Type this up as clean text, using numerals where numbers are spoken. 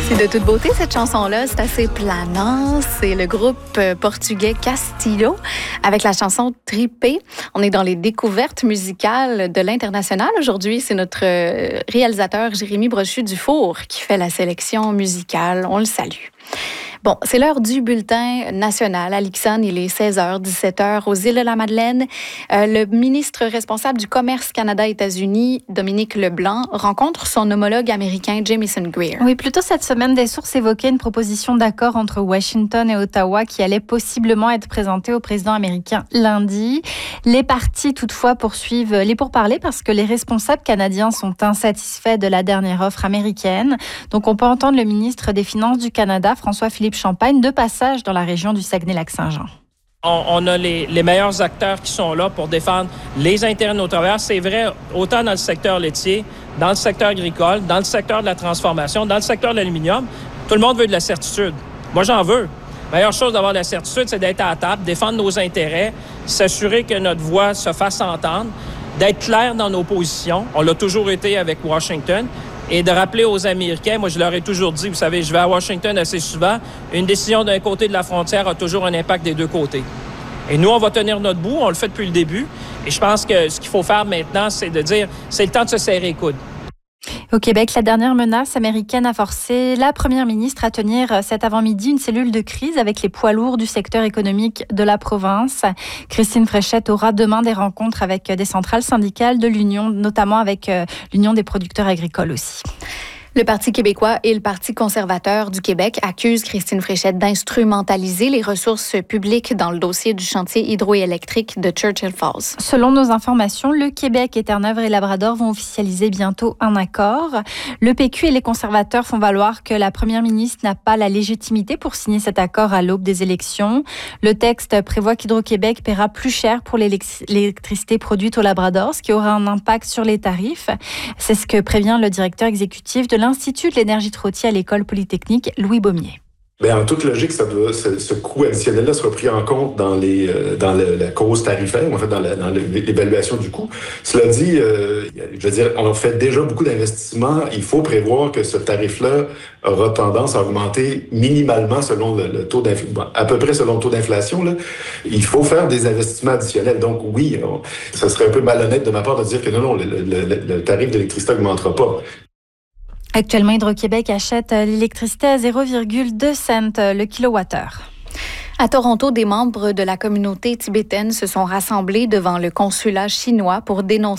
C'est de toute beauté, cette chanson-là. C'est assez planant. C'est le groupe portugais Castillo avec la chanson Tripé. On est dans les découvertes musicales de l'international. Aujourd'hui, c'est notre réalisateur Jérémy Brochu-Dufour qui fait la sélection musicale. On le salue. Bon, c'est l'heure du bulletin national. À l'Ixon, il est 16h, 17h aux îles de la Madeleine. Le ministre responsable du commerce Canada-États-Unis, Dominique Leblanc, rencontre son homologue américain Jamieson Greer. Oui, plus tôt cette semaine, des sources évoquaient une proposition d'accord entre Washington et Ottawa qui allait possiblement être présentée au président américain lundi. Les partis, toutefois, poursuivent les pourparlers parce que les responsables canadiens sont insatisfaits de la dernière offre américaine. Donc, on peut entendre le ministre des Finances du Canada, François-Philippe Champagne, de passage dans la région du Saguenay-Lac-Saint-Jean. On a les meilleurs acteurs qui sont là pour défendre les intérêts de nos travailleurs. C'est vrai autant dans le secteur laitier, dans le secteur agricole, dans le secteur de la transformation, dans le secteur de l'aluminium. Tout le monde veut de la certitude. Moi, j'en veux. La meilleure chose d'avoir de la certitude, c'est d'être à la table, défendre nos intérêts, s'assurer que notre voix se fasse entendre, d'être clair dans nos positions. On l'a toujours été avec Washington. Et de rappeler aux Américains, moi je leur ai toujours dit, vous savez, je vais à Washington assez souvent, une décision d'un côté de la frontière a toujours un impact des deux côtés. Et nous, on va tenir notre bout, on le fait depuis le début. Et je pense que ce qu'il faut faire maintenant, c'est de dire, c'est le temps de se serrer les coudes. Au Québec, la dernière menace américaine a forcé la première ministre à tenir cet avant-midi une cellule de crise avec les poids lourds du secteur économique de la province. Christine Fréchette aura demain des rencontres avec des centrales syndicales de l'Union, notamment avec l'Union des producteurs agricoles aussi. Le Parti québécois et le Parti conservateur du Québec accusent Christine Fréchette d'instrumentaliser les ressources publiques dans le dossier du chantier hydroélectrique de Churchill Falls. Selon nos informations, le Québec et Terre-Neuve et Labrador vont officialiser bientôt un accord. Le PQ et les conservateurs font valoir que la première ministre n'a pas la légitimité pour signer cet accord à l'aube des élections. Le texte prévoit qu'Hydro-Québec paiera plus cher pour l'électricité produite au Labrador, ce qui aura un impact sur les tarifs. C'est ce que prévient le directeur exécutif de l'Institut de l'énergie trottier à l'École polytechnique, Louis Baumier. Bien, en toute logique, ce coût additionnel-là sera pris en compte dans la cause tarifaire, en fait, dans l'évaluation du coût. Cela dit, je veux dire, on fait déjà beaucoup d'investissements. Il faut prévoir que ce tarif-là aura tendance à augmenter minimalement selon le taux d'inflation, à peu près selon le taux d'inflation, là. Il faut faire des investissements additionnels. Donc oui, ça serait un peu malhonnête de ma part de dire que non, le tarif d'électricité n'augmentera pas. Actuellement, Hydro-Québec achète l'électricité à 0,2 cents le kilowattheure. À Toronto, des membres de la communauté tibétaine se sont rassemblés devant le consulat chinois pour dénoncer